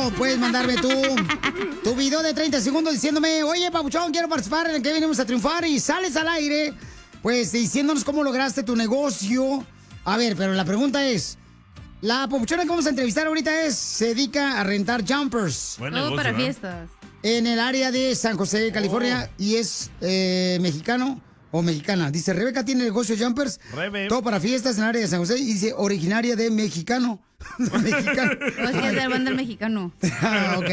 puedes mandarme tu video de 30 segundos diciéndome, oye, papuchón, quiero participar en el que venimos a triunfar, y sales al aire, pues, diciéndonos cómo lograste tu negocio. A ver, pero la pregunta es, la papuchona que vamos a entrevistar ahorita se dedica a rentar jumpers. Buen negocio, para fiestas. En el área de San José, California, y es mexicano o mexicana. Dice, Rebeca tiene negocio de jumpers, todo para fiestas en el área de San José, y dice, originaria de mexicano. Mexicano. No, es que es del banda mexicano. Ok.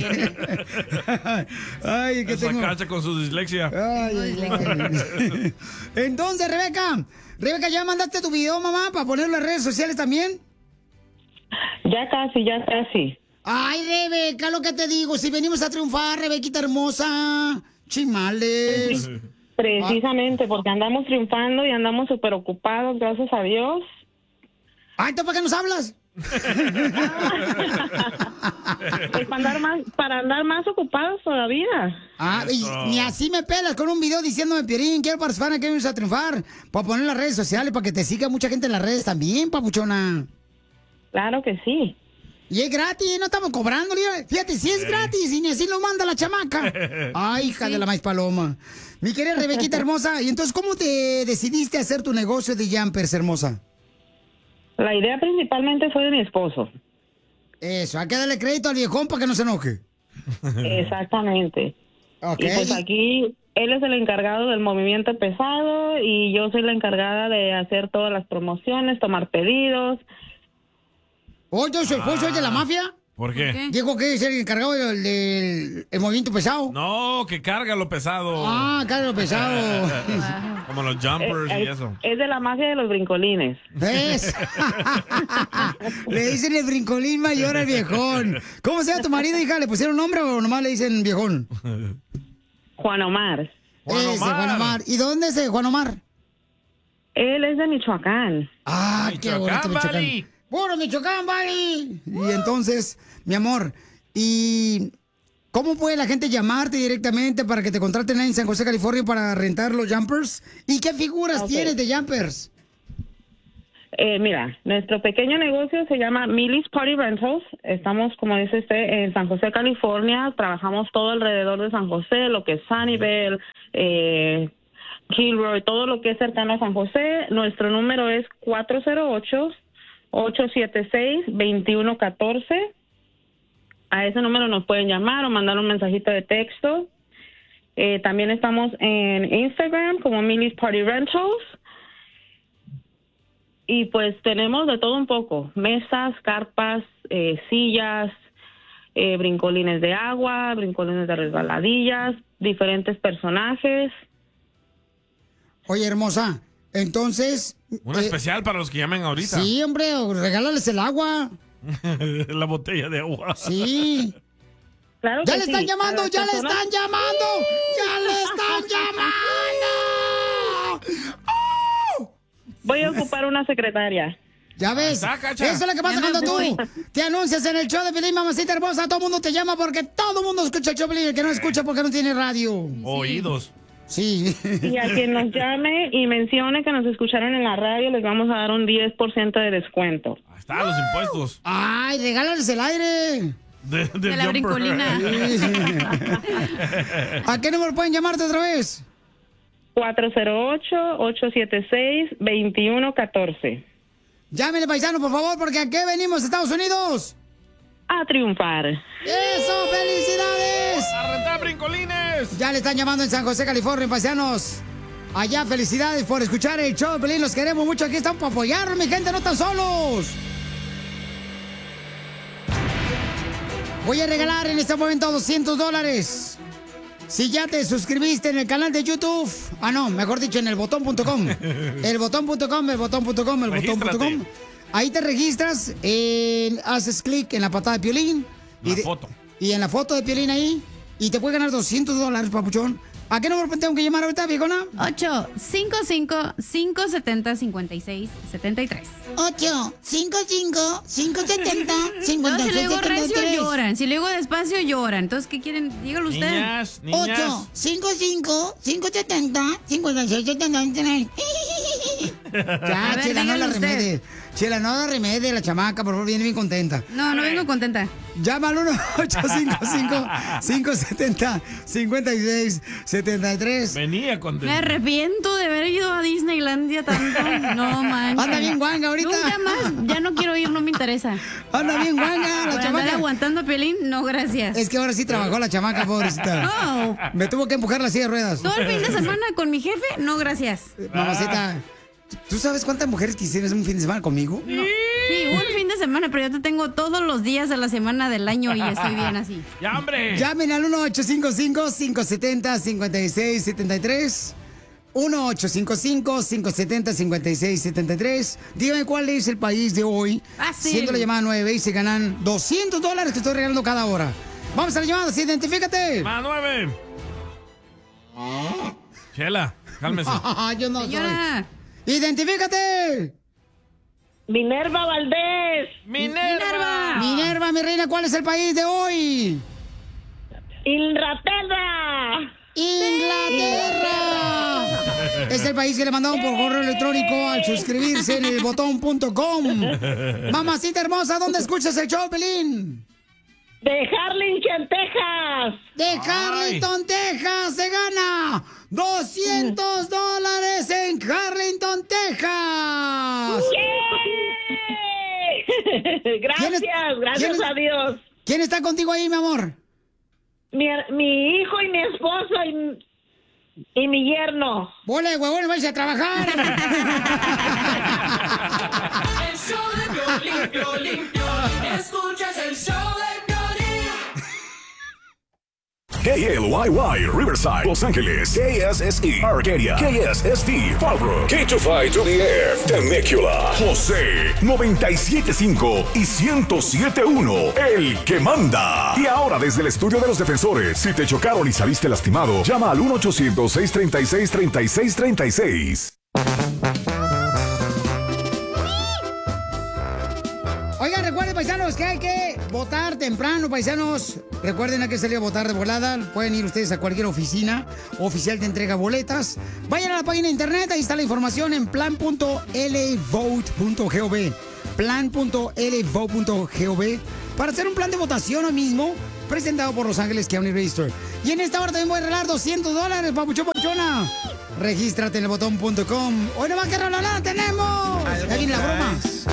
Ay, que Esa tengo... cacha con su dislexia. Ay. Entonces, Rebeca, ¿ya mandaste tu video, mamá, para ponerlo en las redes sociales también? Ya casi. Ay, Rebeca, lo que te digo, si venimos a triunfar, Rebequita hermosa, chimales. Precisamente, porque andamos triunfando y andamos súper ocupados, gracias a Dios. Ay, ¿tú para qué nos hablas? Pues para andar más ocupados todavía. Y ni así me pelas con un video diciéndome, Piolín, quiero participar en que venimos a triunfar, para poner en las redes sociales, para que te siga mucha gente en las redes también, papuchona. Claro que sí. Y es gratis, no estamos cobrando. Fíjate, si es gratis y ni así lo manda la chamaca. Ay, hija de la maíz paloma. Mi querida Rebequita hermosa, y entonces, ¿cómo te decidiste a hacer tu negocio de jumpers, hermosa? La idea principalmente fue de mi esposo. Eso, hay que darle crédito al viejón para que no se enoje. Exactamente. Okay. Y pues aquí él es el encargado del movimiento pesado y yo soy la encargada de hacer todas las promociones, tomar pedidos. ¿Yo soy esposo de la mafia? ¿Por qué? Dijo que es el encargado del movimiento pesado. No, que carga lo pesado. Carga lo pesado. Como los jumpers y eso. Es de la mafia de los brincolines. ¿Ves? Le dicen el brincolín mayor al viejón. ¿Cómo se llama tu marido, hija? ¿Le pusieron nombre o nomás le dicen viejón? Juan Omar. Juan Omar. ¿Y dónde es Juan Omar? Él es de Michoacán. Qué bonito Michoacán. ¡Puro Michoacán, vale! Y entonces, mi amor, ¿y cómo puede la gente llamarte directamente para que te contraten ahí en San José, California, para rentar los jumpers? ¿Y qué figuras tienes de jumpers? Mira, nuestro pequeño negocio se llama Millie's Party Rentals. Estamos, como dice usted, en San José, California. Trabajamos todo alrededor de San José, lo que es Sunnyvale, Kilroy, todo lo que es cercano a San José. Nuestro número es 408-876-2114. A ese número nos pueden llamar o mandar un mensajito de texto. También estamos en Instagram como Millie's Party Rentals. Y pues tenemos de todo un poco. Mesas, carpas, sillas, brincolines de agua, brincolines de resbaladillas, diferentes personajes. Oye, hermosa, entonces... Un especial para los que llamen ahorita. Sí, hombre, regálales el agua. La botella de agua. Sí. Claro ¡Ya que le están sí. llamando! ¡Ya le están llamando! ¡Ya le están llamando! ¡Oh! Voy a ocupar una secretaria. Ya ves, eso es lo que pasa cuando tú te anuncias en el show de Piolín, mamacita hermosa. Todo el mundo te llama porque todo el mundo escucha el show de Piolín. El que no escucha porque no tiene radio. Oídos. Sí. Y a quien nos llame y mencione que nos escucharon en la radio, les vamos a dar un 10% de descuento. Ahí está, los impuestos. ¡Ay, regálales el aire! De la brincolina. ¿A qué número pueden llamarte otra vez? 408-876-2114. Llámenle, paisano, por favor, porque ¿a qué venimos, Estados Unidos? A triunfar. ¡Eso! ¡Felicidades! ¡A rentar brincolines! Ya le están llamando en San José, California, paisanos. Allá, felicidades por escuchar el show de Piolín. Los queremos mucho. Aquí están para apoyarnos, mi gente. No están solos. Voy a regalar en este momento $200. Si ya te suscribiste en el canal de YouTube. No, mejor dicho, en elbotón.com. Elbotón.com. Ahí te registras, haces clic en la patada de Piolín. Foto. Y en la foto de Piolín ahí. Y te puedes ganar $200, papuchón. ¿A qué número tengo que llamar ahorita, viejona? 855-570-5673. 855-570-5673. No, si le digo recio, lloran. Si le digo despacio, lloran. Entonces, ¿qué quieren? Dígalo usted. Niñas. 855-570-5673. Ya, chela, no la remedes. Chela, no da remedio la chamaca, por favor, viene bien contenta. No, no vengo contenta. Llama al 1-855-570-5673. Venía contenta. Me arrepiento de haber ido a Disneylandia tanto. No manches. Anda bien guanga ahorita. Nunca más. Ya no quiero ir, no me interesa. Anda bien guanga la Por chamaca. andar aguantando a Piolín, no, gracias. Es que ahora sí trabajó la chamaca, pobrecita. No. Me tuvo que empujar la silla de ruedas. Todo el fin de semana con mi jefe, no, gracias. Mamacita, ¿tú sabes cuántas mujeres quisieran un fin de semana conmigo? No. Sí, un fin de semana, pero yo te tengo todos los días de la semana del año y estoy bien así. ¡Ya, hombre! Llamen al 1-855-570-5673. 1-855-570-5673. Dígame cuál es el país de hoy. Fácil. Siendo la llamada 9 y se ganan $200 que estoy regalando cada hora. Vamos a la llamada, sí, identifícate. ¡Más 9! Chela, cálmese. Yo no Señora. soy. ¡Identifícate! Minerva Valdés. ¡Minerva! Minerva, mi reina, ¿cuál es el país de hoy? Inglaterra. ¡Inglaterra! Es el país que le mandaron por correo electrónico al suscribirse en elbotón.com. Mamacita hermosa, ¿dónde escuchas el show, Pelín? De Harlingen, Texas. De Harlington, Texas, se gana $200 en Harlington, Texas. ¡Yay! Gracias a Dios. ¿Quién está contigo ahí, mi amor? Mi hijo y mi esposo y mi yerno. ¡Bola de huevones, vais a trabajar! El show de Piolín, Piolín, Piolín. Escuchas el show de Piolín. KLYY, Riverside, Los Ángeles, KSSE, Arcadia, KSST, Fallbrook, K25 to the Air, Temecula, José, 97.5 y 107.1, el que manda. Y ahora desde el estudio de los defensores, si te chocaron y saliste lastimado, llama al 1-800-636-3636. Oigan, recuerden, paisanos, que hay que votar temprano, paisanos. Recuerden, hay que salir a votar de volada. Pueden ir ustedes a cualquier oficina oficial de entrega boletas. Vayan a la página de internet, ahí está la información en plan.lavote.gov. Plan.lavote.gov para hacer un plan de votación hoy mismo, presentado por Los Ángeles County Register. Y en esta hora también voy a regalar $200, papuchón, papuchona. Regístrate en elbotón.com. Hoy no va a quedar la tenemos. Ahí viene la broma.